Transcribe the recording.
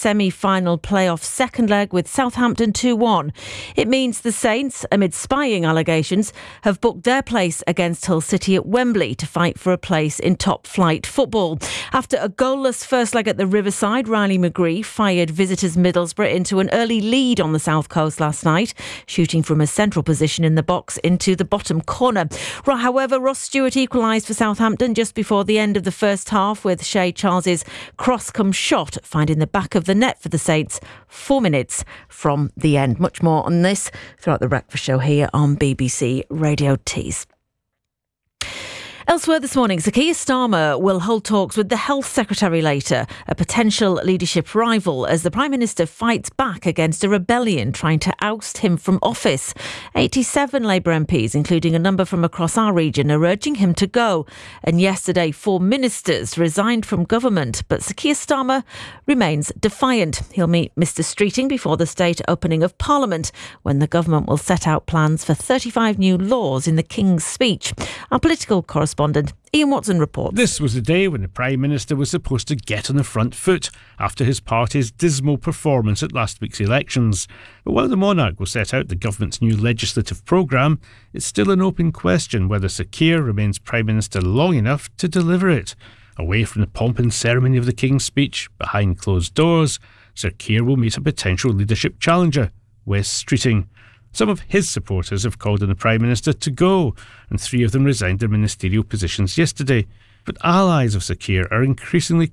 semi-final playoff second leg with Southampton 2-1. It means the Saints, amid spying allegations, have booked their place against Hull City at Wembley to fight for a place in top-flight football. After a goalless first leg at the Riverside, Riley McGree fired visitors Middlesbrough into an early lead on the south coast last night, shooting from a central position in the box into the bottom corner. However, Ross Stewart equalised for Southampton just before the end of the first half, with Shay Charles's cross-come shot finding the back of the net for the Saints 4 minutes from the end. Much more on this throughout the breakfast show here on BBC Radio Tees. Elsewhere this morning, Sir Keir Starmer will hold talks with the Health Secretary later, a potential leadership rival, as the Prime Minister fights back against a rebellion trying to oust him from office. 87 Labour MPs, including a number from across our region, are urging him to go. And yesterday, 4 ministers resigned from government, but Sir Keir Starmer remains defiant. He'll meet Mr Streeting before the state opening of Parliament, when the government will set out plans for 35 new laws in the King's Speech. Our political correspondent Ian Watson reports. This was the day when the Prime Minister was supposed to get on the front foot after his party's dismal performance at last week's elections. But while the monarch will set out the government's new legislative programme, it's still an open question whether Sir Keir remains Prime Minister long enough to deliver it. Away from the pomp and ceremony of the King's Speech, behind closed doors, Sir Keir will meet a potential leadership challenger, Wes Streeting. Some of his supporters have called on the Prime Minister to go, and 3 of them resigned their ministerial positions yesterday. But allies of Sir Keir are increasingly